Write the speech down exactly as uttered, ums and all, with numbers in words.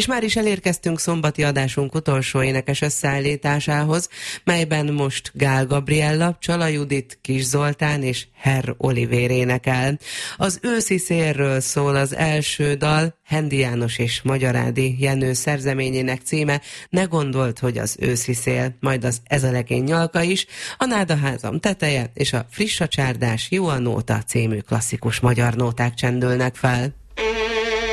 már is elérkeztünk szombati adásunk utolsó énekes összeállításához, melyben most Gál Gabriella, Csala Judit, Kis Zoltán és Herr Olivér énekel. Az őszi szélről szól az első dal, Hendi János és Magyarádi Jenő szerzeményének címe Ne gondold, hogy az őszi szél, majd az Ez a legény nyalka is, a Nádaházam teteje és a Friss a csárdás, Jó a nóta című klasszikus magyar nóták csendülnek fel.